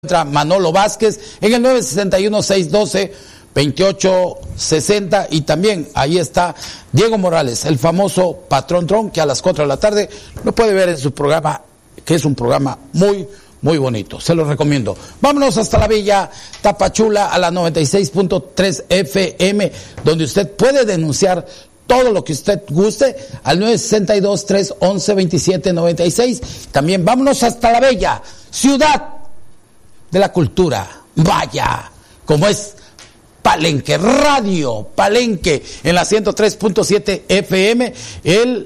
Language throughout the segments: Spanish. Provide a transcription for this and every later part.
Manolo Vázquez en el 961-612-2860 y también ahí está Diego Morales, el famoso Patrón Tron, que a las 4 de la tarde lo puede ver en su programa, que es un programa muy bonito, se lo recomiendo. Vámonos hasta la bella Tapachula a la 96.3 FM, donde usted puede denunciar todo lo que usted guste al 962-311-2796. También vámonos hasta la bella ciudad de la cultura, vaya, como es Palenque, Radio Palenque, en la 103.7 FM, el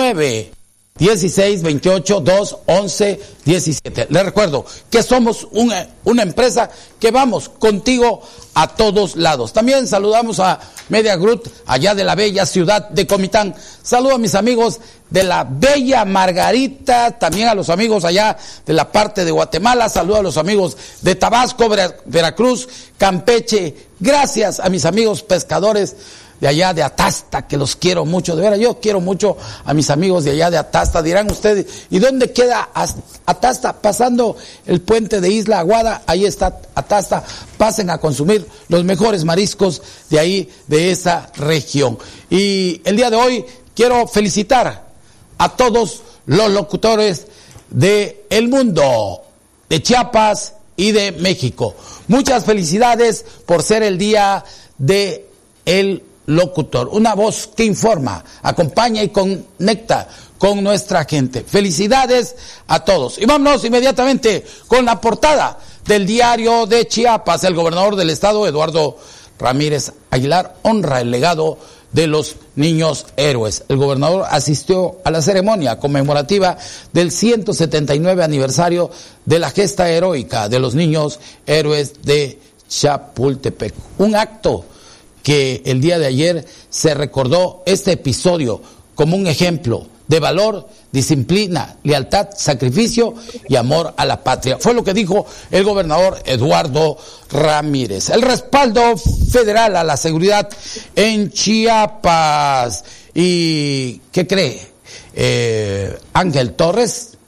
916-28-211-17. Les recuerdo que somos una empresa que vamos contigo a todos lados. También saludamos a Media Group, allá de la bella ciudad de Comitán. Saludo a mis amigos de la bella Margarita, también a los amigos allá de la parte de Guatemala. Saludo a los amigos de Tabasco, Veracruz, Campeche. Gracias a mis amigos pescadores de allá de Atasta, que los quiero mucho, de veras, yo quiero mucho a mis amigos de allá de Atasta. Dirán ustedes, ¿y dónde queda Atasta? Pasando el puente de Isla Aguada, ahí está Atasta. Pasen a consumir los mejores mariscos de ahí, de esa región. Y el día de hoy quiero felicitar a todos los locutores del mundo, de Chiapas y de México. Muchas felicidades por ser el día de el locutor, una voz que informa, acompaña y conecta con nuestra gente. Felicidades a todos. Y vámonos inmediatamente con la portada del diario de Chiapas. El gobernador del estado, Eduardo Ramírez Aguilar, honra el legado de los niños héroes. El gobernador asistió a la ceremonia conmemorativa del 179 aniversario de la gesta heroica de los niños héroes de Chapultepec. Un acto que el día de ayer se recordó este episodio como un ejemplo de valor, disciplina, lealtad, sacrificio y amor a la patria. Fue lo que dijo el gobernador Eduardo Ramírez. El respaldo federal a la seguridad en Chiapas. ¿Y qué cree? Ángel Torres,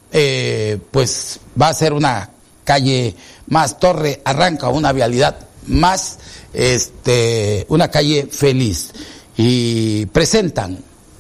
pues va a ser una calle más. Torre arranca una vialidad más, una calle feliz. Y presentan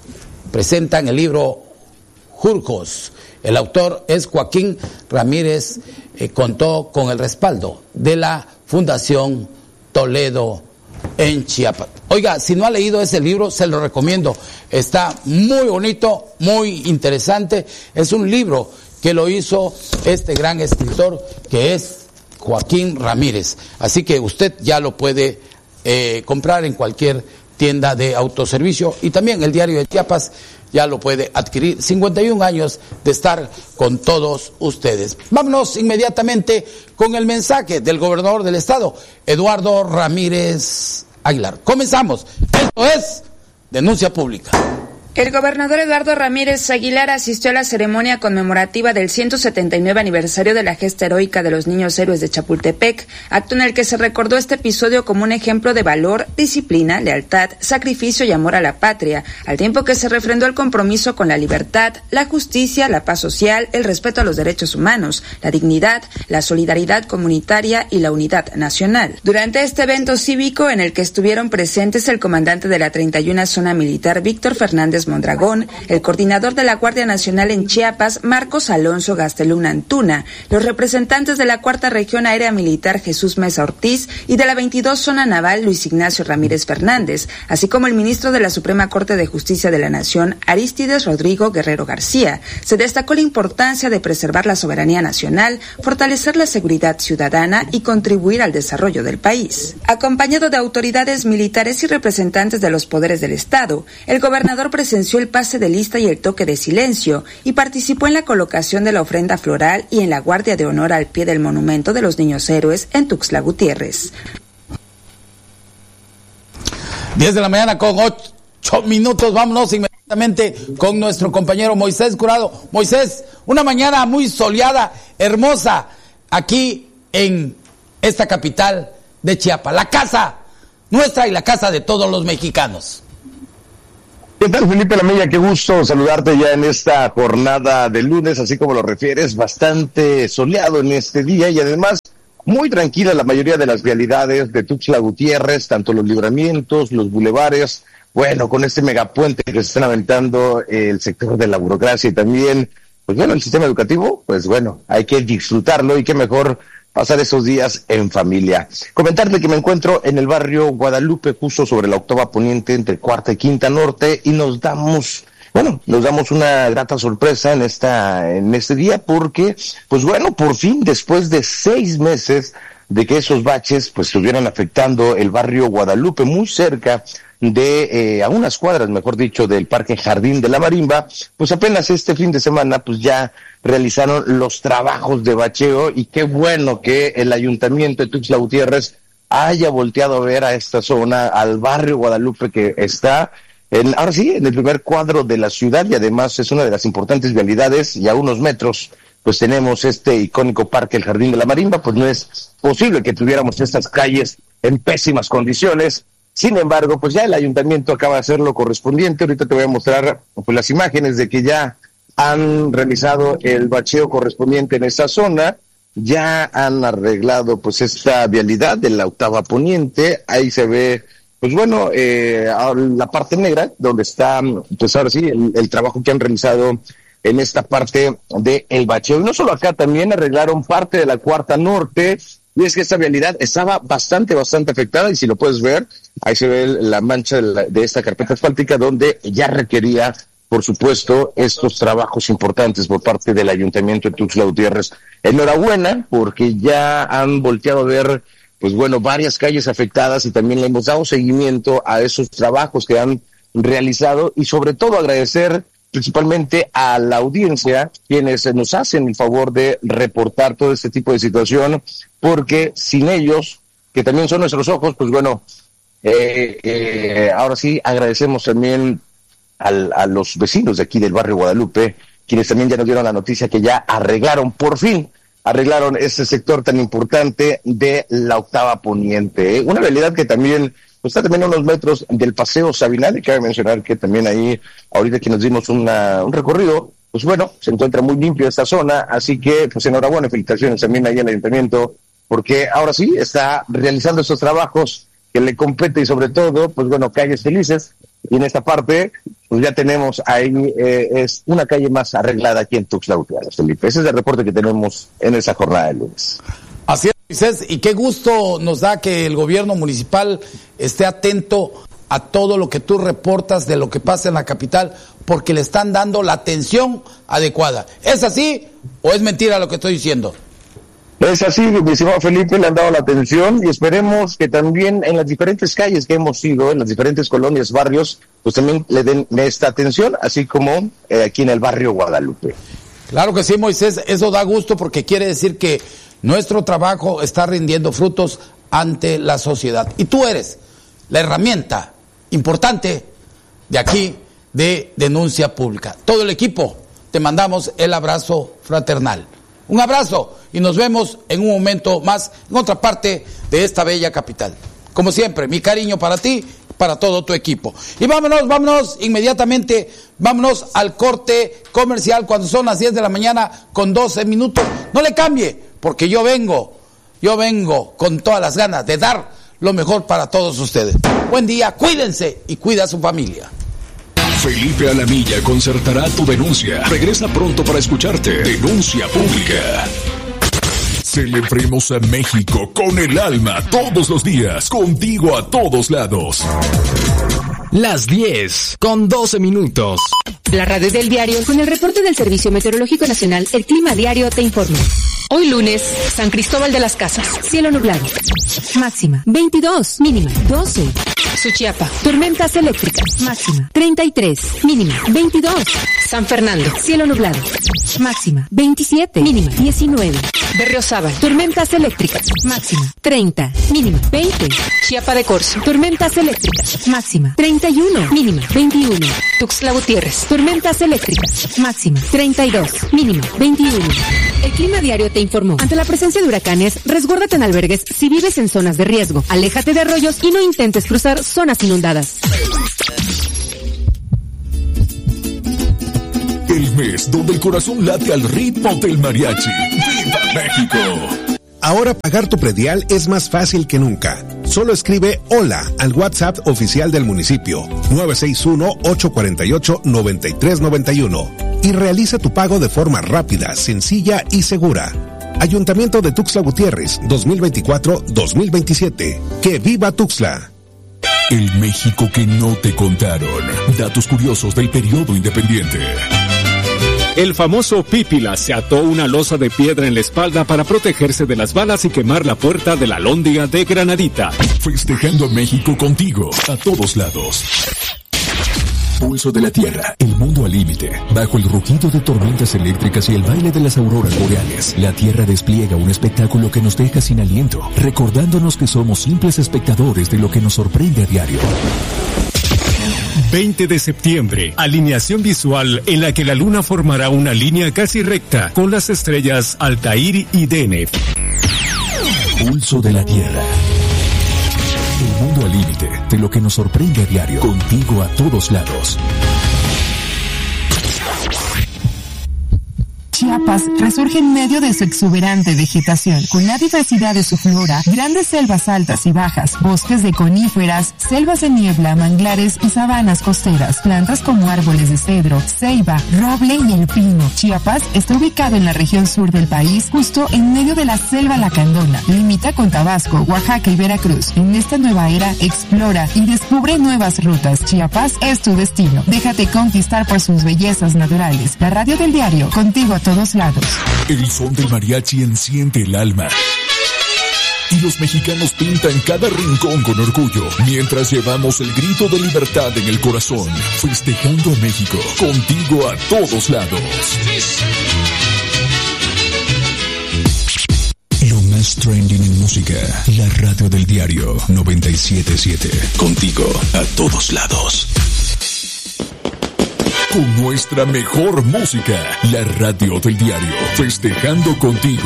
el libro Jurjos. El autor es Joaquín Ramírez, contó con el respaldo de la Fundación Toledo en Chiapas. Oiga, si no ha leído ese libro, se lo recomiendo. Está muy bonito, muy interesante. Es un libro que lo hizo este gran escritor que es Joaquín Ramírez. Así que usted ya lo puede comprar en cualquier tienda de autoservicio, y también el diario de Chiapas ya lo puede adquirir. 51 años de estar con todos ustedes. Vámonos inmediatamente con el mensaje del gobernador del estado, Eduardo Ramírez Aguilar. Comenzamos. Esto es Denuncia Pública. El gobernador Eduardo Ramírez Aguilar asistió a la ceremonia conmemorativa del 179 aniversario de la gesta heroica de los niños héroes de Chapultepec, acto en el que se recordó este episodio como un ejemplo de valor, disciplina, lealtad, sacrificio y amor a la patria, al tiempo que se refrendó el compromiso con la libertad, la justicia, la paz social, el respeto a los derechos humanos, la dignidad, la solidaridad comunitaria y la unidad nacional. Durante este evento cívico, en el que estuvieron presentes el comandante de la 31 Zona Militar, Víctor Fernández Mondragón, el coordinador de la Guardia Nacional en Chiapas, Marcos Alonso Gastelum Antuna, los representantes de la 4ª Región Aérea Militar, Jesús Mesa Ortiz, y de la 22 Zona Naval, Luis Ignacio Ramírez Fernández, así como el ministro de la Suprema Corte de Justicia de la Nación, Arístides Rodrigo Guerrero García. Se destacó la importancia de preservar la soberanía nacional, fortalecer la seguridad ciudadana y contribuir al desarrollo del país. Acompañado de autoridades militares y representantes de los poderes del Estado, el gobernador presenció el pase de lista y el toque de silencio y participó en la colocación de la ofrenda floral y en la guardia de honor al pie del monumento de los niños héroes en Tuxtla Gutiérrez. 10 de la mañana con 8 minutos. Vámonos inmediatamente con nuestro compañero Moisés Curado. Moisés, una mañana muy soleada, hermosa, aquí en esta capital de Chiapas, la casa nuestra y la casa de todos los mexicanos. ¿Qué tal, Felipe Lamella? Qué gusto saludarte ya en esta jornada de lunes, así como lo refieres, bastante soleado en este día y además muy tranquila la mayoría de las vialidades de Tuxtla Gutiérrez, tanto los libramientos, los bulevares, bueno, con este megapuente que se están aventando el sector de la burocracia y también, pues bueno, el sistema educativo, pues bueno, hay que disfrutarlo y qué mejor pasar esos días en familia. Comentarte que me encuentro en el barrio Guadalupe, justo sobre la octava poniente entre Cuarta y Quinta Norte, y nos damos una grata sorpresa en este día porque, pues bueno, por fin, después de 6 meses de que esos baches pues estuvieran afectando el barrio Guadalupe, muy cerca a unas cuadras, mejor dicho, del Parque Jardín de la Marimba, pues apenas este fin de semana pues ya realizaron los trabajos de bacheo y qué bueno que el Ayuntamiento de Tuxtla Gutiérrez haya volteado a ver a esta zona, al barrio Guadalupe que está ahora sí, en el primer cuadro de la ciudad y además es una de las importantes vialidades y a unos metros pues tenemos este icónico parque, el Jardín de la Marimba, pues no es posible que tuviéramos estas calles en pésimas condiciones. Sin embargo, pues ya el ayuntamiento acaba de hacer lo correspondiente. Ahorita te voy a mostrar pues las imágenes de que ya han realizado el bacheo correspondiente en esta zona, ya han arreglado pues esta vialidad de la octava poniente, ahí se ve pues bueno, la parte negra, donde está, pues ahora sí, el trabajo que han realizado en esta parte del bacheo. Y no solo acá, también arreglaron parte de la Cuarta Norte, y es que esta vialidad estaba bastante afectada, y si lo puedes ver, ahí se ve la mancha de esta carpeta asfáltica, donde ya requería, por supuesto, estos trabajos importantes por parte del Ayuntamiento de Tuxtla Gutiérrez. Enhorabuena, porque ya han volteado a ver pues bueno, varias calles afectadas y también le hemos dado seguimiento a esos trabajos que han realizado y sobre todo agradecer principalmente a la audiencia quienes nos hacen el favor de reportar todo este tipo de situación, porque sin ellos, que también son nuestros ojos, pues bueno, ahora sí agradecemos también a los vecinos de aquí del barrio Guadalupe, quienes también ya nos dieron la noticia que ya arreglaron este sector tan importante de la octava poniente. Una realidad que también pues, está también a unos metros del Paseo Sabinal, y cabe mencionar que también ahí, ahorita que nos dimos un recorrido, pues bueno, se encuentra muy limpio esta zona, así que pues enhorabuena, felicitaciones también ahí al ayuntamiento, porque ahora sí está realizando estos trabajos que le compete y sobre todo, pues bueno, calles felices, y en esta parte pues ya tenemos ahí, es una calle más arreglada aquí en Tuxtla Gutiérrez, Felipe. Ese es el reporte que tenemos en esa jornada de lunes. Así es, Moisés, y qué gusto nos da que el gobierno municipal esté atento a todo lo que tú reportas de lo que pasa en la capital, porque le están dando la atención adecuada. ¿Es así o es mentira lo que estoy diciendo? Es así, mi estimado Felipe, le han dado la atención y esperemos que también en las diferentes calles que hemos ido, en las diferentes colonias, barrios, pues también le den esta atención, así como aquí en el barrio Guadalupe. Claro que sí, Moisés, eso da gusto porque quiere decir que nuestro trabajo está rindiendo frutos ante la sociedad. Y tú eres la herramienta importante de aquí de Denuncia Pública. Todo el equipo, te mandamos el abrazo fraternal. Un abrazo y nos vemos en un momento más en otra parte de esta bella capital. Como siempre, mi cariño para ti, para todo tu equipo. Y vámonos inmediatamente, vámonos al corte comercial cuando son las 10 de la mañana con 12 minutos. No le cambie, porque yo vengo con todas las ganas de dar lo mejor para todos ustedes. Buen día, cuídense y cuida a su familia. Felipe Alamilla concertará tu denuncia. Regresa pronto para escucharte. Denuncia Pública. Celebremos a México con el alma todos los días, contigo a todos lados. Las 10 con 12 minutos. La radio del diario con el reporte del Servicio Meteorológico Nacional, el Clima Diario te informa. Hoy lunes, San Cristóbal de las Casas, cielo nublado. Máxima 22, mínima 12. Suchiapa, tormentas eléctricas. Máxima 33, mínima 22. San Fernando, cielo nublado. Máxima 27, mínima 19. Berriozábal, tormentas eléctricas. Máxima 30, mínima 20. Chiapa de Corzo, tormentas eléctricas. Máxima 31, mínima 21. Tuxtla Gutiérrez, tormentas eléctricas. Máxima 32, mínima 21. El Clima Diario te informó. Ante la presencia de huracanes, resguárdate en albergues si vives en zonas de riesgo. Aléjate de arroyos y no intentes cruzar zonas inundadas. mes donde el corazón late al ritmo del mariachi. ¡Viva México! Ahora pagar tu predial es más fácil que nunca. Solo escribe hola al WhatsApp oficial del municipio 961-848-9391 y realiza tu pago de forma rápida, sencilla y segura. Ayuntamiento de Tuxtla Gutiérrez, 2024-2027. ¡Que viva Tuxtla! El México que no te contaron. Datos curiosos del periodo independiente. El famoso Pípila se ató una losa de piedra en la espalda para protegerse de las balas y quemar la puerta de la Alhóndiga de Granadita. Festejando a México contigo, a todos lados. Pulso de la Tierra, el mundo al límite. Bajo el rugido de tormentas eléctricas y el baile de las auroras boreales, la Tierra despliega un espectáculo que nos deja sin aliento, recordándonos que somos simples espectadores de lo que nos sorprende a diario. 20 de septiembre, alineación visual en la que la luna formará una línea casi recta con las estrellas Altair y Deneb. Pulso de la Tierra. El mundo al límite de lo que nos sorprende a diario. Contigo a todos lados. Chiapas resurge en medio de su exuberante vegetación, con la diversidad de su flora, grandes selvas altas y bajas, bosques de coníferas, selvas de niebla, manglares y sabanas costeras, plantas como árboles de cedro, ceiba, roble y el pino. Chiapas está ubicado en la región sur del país, justo en medio de la selva lacandona. Limita con Tabasco, Oaxaca y Veracruz. En esta nueva era, explora y descubre nuevas rutas. Chiapas es tu destino. Déjate conquistar por sus bellezas naturales. La radio del diario, contigo a todos lados. El son del mariachi enciende el alma. Y los mexicanos pintan cada rincón con orgullo, mientras llevamos el grito de libertad en el corazón, festejando a México, contigo a todos lados. Lo más trending en música, la radio del diario 97.7, contigo a todos lados. Con nuestra mejor música, la radio del diario, festejando contigo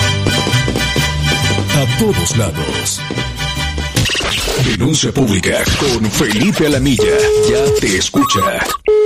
a todos lados. Denuncia pública con Felipe Alamilla. Ya te escucha.